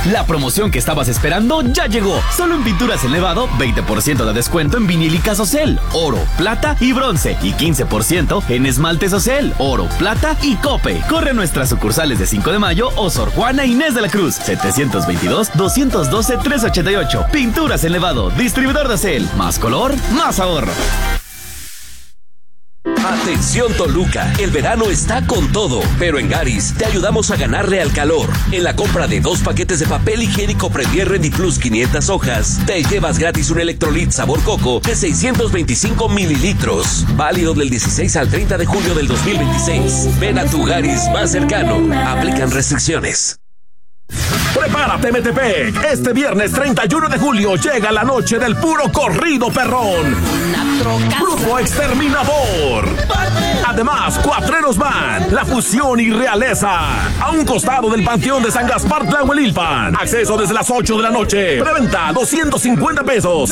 La promoción que estabas esperando ya llegó. Solo en Pinturas El Nevado, 20% de descuento en vinílicas Ocel, oro, plata y bronce. Y 15% en esmaltes Ocel, oro, plata y cope. Corre a nuestras sucursales de 5 de Mayo o Sor Juana Inés de la Cruz. 722-212-388. Pinturas El Nevado, distribuidor de Ocel. Más color, más ahorro. Atención Toluca, el verano está con todo, pero en Garis te ayudamos a ganarle al calor. En la compra de 2 paquetes de papel higiénico Premier Ready Plus 500 hojas, te llevas gratis un Electrolit sabor coco de 625 mililitros. Válido del 16 al 30 de julio del 2026. Ven a tu Garis más cercano. Aplican restricciones. Prepárate, Metepec. Este viernes 31 de julio llega la noche del puro corrido perrón. Grupo Exterminador. Además, Cuatreros Band, La Fusión y Realeza. A un costado del Panteón de San Gaspar Tlahuelilpan. Acceso desde las 8 de la noche. Preventa 250 pesos.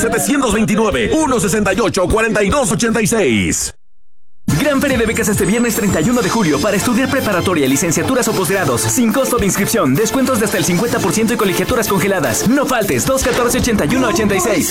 729-168-4286. Gran Feria de Becas este viernes 31 de julio para estudiar preparatoria, licenciaturas o posgrados, sin costo de inscripción, descuentos de hasta el 50% y colegiaturas congeladas. No faltes, 214-8186.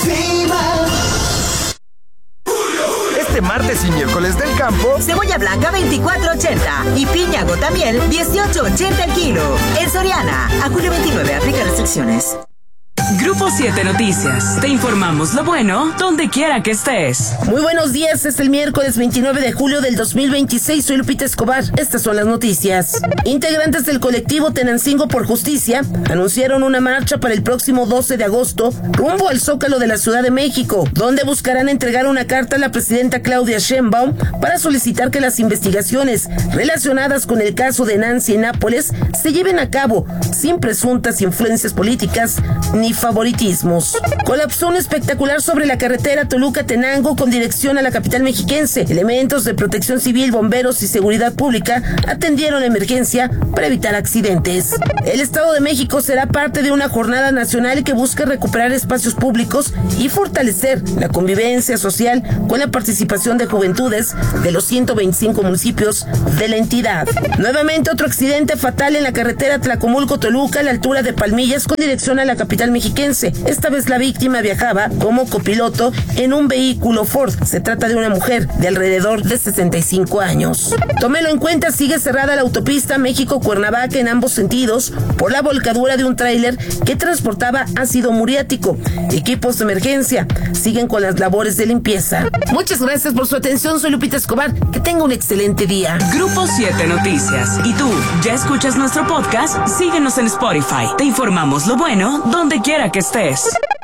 Este martes y miércoles del campo, cebolla blanca 24.80 y piña gotamiel 18.80 el kilo. En Soriana, a julio 29, aplica restricciones. Grupo 7 Noticias. Te informamos lo bueno donde quiera que estés. Muy buenos días, es el miércoles 29 de julio del 2026. Soy Lupita Escobar. Estas son las noticias. Integrantes del colectivo Tenancingo por Justicia anunciaron una marcha para el próximo 12 de agosto rumbo al Zócalo de la Ciudad de México, donde buscarán entregar una carta a la presidenta Claudia Sheinbaum para solicitar que las investigaciones relacionadas con el caso de Nancy Nápoles se lleven a cabo sin presuntas influencias políticas ni favoritismos. Colapsó un espectacular sobre la carretera Toluca-Tenango con dirección a la capital mexiquense. Elementos de protección civil, bomberos y seguridad pública atendieron la emergencia para evitar accidentes. El Estado de México será parte de una jornada nacional que busca recuperar espacios públicos y fortalecer la convivencia social con la participación de juventudes de los 125 municipios de la entidad. Nuevamente otro accidente fatal en la carretera Tlacomulco-Toluca a la altura de Palmillas con dirección a la capital mexiquense. Esta vez la víctima viajaba como copiloto en un vehículo Ford. Se trata de una mujer de alrededor de 65 años. Tómelo en cuenta, sigue cerrada la autopista México-Cuernavaca en ambos sentidos por la volcadura de un tráiler que transportaba ácido muriático. Equipos de emergencia siguen con las labores de limpieza. Muchas gracias por su atención, soy Lupita Escobar. Que tenga un excelente día. Grupo 7 Noticias. ¿Y tú, ya escuchas nuestro podcast? Síguenos en Spotify. Te informamos lo bueno donde quiera que estés.